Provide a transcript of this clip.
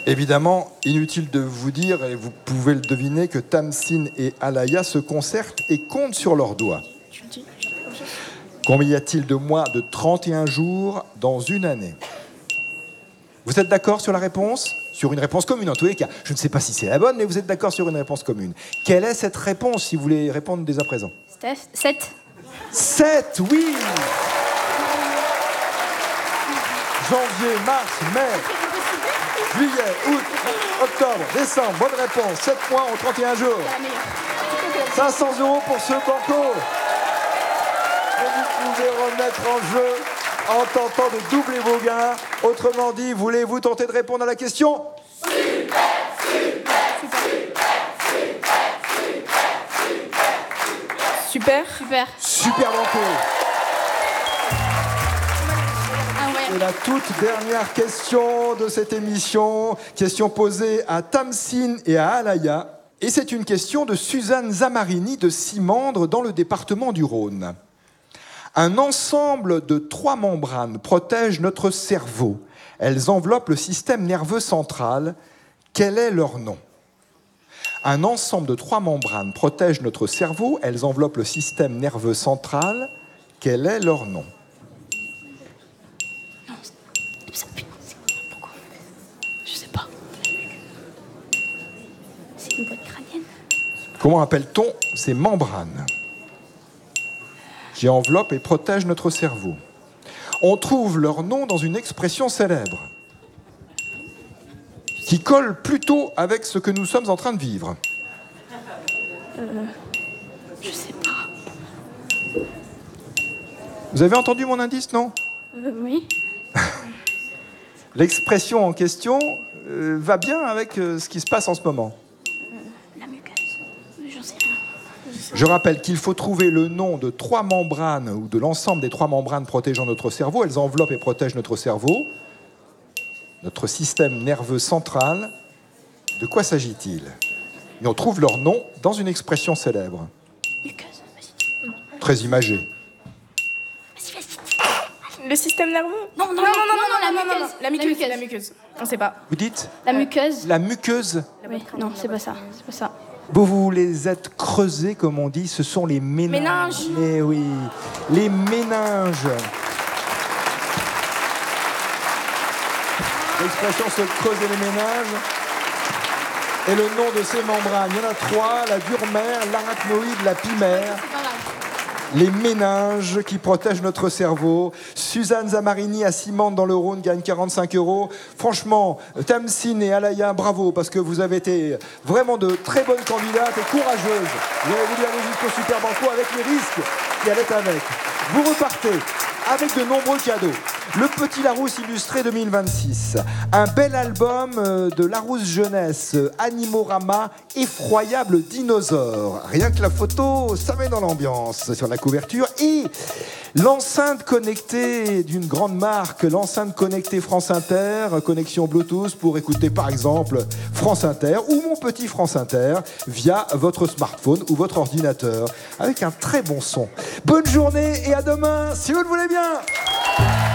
Évidemment, inutile de vous dire, et vous pouvez le deviner, que Tamsin et Alaya se concertent et comptent sur leurs doigts. Combien y a-t-il de mois de 31 jours dans une année? Vous êtes d'accord sur la réponse? Sur une réponse commune, en tous les cas. Je ne sais pas si c'est la bonne, mais vous êtes d'accord sur une réponse commune. Quelle est cette réponse, si vous voulez répondre dès à présent? 7. 7, oui. Janvier, mars, mai, juillet, août, octobre, décembre. Bonne réponse. 7 mois en 31 jours. 500 € pour ce banco. Et vous pouvez remettre en jeu en tentant de doubler vos gains. Autrement dit, voulez-vous tenter de répondre à la question? Super banco. Et la toute dernière question de cette émission, question posée à Tamsin et à Alaya. Et c'est une question de Suzanne Zamarini de Simandre dans le département du Rhône. Un ensemble de 3 membranes protège notre cerveau. Elles enveloppent le système nerveux central. Quel est leur nom? Un ensemble de 3 membranes protège notre cerveau. Elles enveloppent le système nerveux central. Quel est leur nom? Pourquoi? Je sais pas. C'est une boîte crânienne. Comment appelle-t-on ces membranes qui enveloppent et protègent notre cerveau? On trouve leur nom dans une expression célèbre qui colle plutôt avec ce que nous sommes en train de vivre. Je sais pas. Vous avez entendu mon indice, non? Oui. L'expression en question va bien avec ce qui se passe en ce moment. La muqueuse. J'en sais rien. Je rappelle qu'il faut trouver le nom de 3 membranes ou de l'ensemble des 3 membranes protégeant notre cerveau. Elles enveloppent et protègent notre cerveau, notre système nerveux central. De quoi s'agit-il? Et on trouve leur nom dans une expression célèbre. Muqueuse, vas-y. Très imagée. Vas-y. Le système nerveux? Non, la muqueuse. On sait pas. Vous dites? La muqueuse. La muqueuse. Oui, non, c'est pas ça. C'est pas ça. Vous les êtes creusés, comme on dit, ce sont les méninges. Eh oui, les méninges. L'expression se creuser les méninges. Et le nom de ces membranes, il y en a 3, la dure-mère, l'arachnoïde, la pimère. Les méninges qui protègent notre cerveau. Suzanne Zamarini à Simandre dans le Rhône gagne 45 €. Franchement, Tamsin et Alaya, bravo, parce que vous avez été vraiment de très bonnes candidates et courageuses. Vous avez voulu aller jusqu'au Super Banco avec les risques qui allaient avec. Vous repartez avec de nombreux cadeaux. Le Petit Larousse illustré 2026. Un bel album de Larousse Jeunesse, Animorama, effroyable dinosaure. Rien que la photo, ça met dans l'ambiance sur la couverture. Et l'enceinte connectée d'une grande marque, l'enceinte connectée France Inter, connexion Bluetooth pour écouter par exemple France Inter ou Mon Petit France Inter via votre smartphone ou votre ordinateur avec un très bon son. Bonne journée et à demain si vous le voulez bien.